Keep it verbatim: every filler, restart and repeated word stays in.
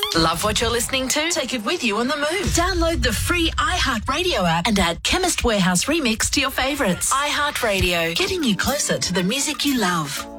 Love what you're listening to? Take it with you on the move. Download the free iHeartRadio app and add Chemist Warehouse Remix to your favourites. iHeartRadio, getting you closer to the music you love.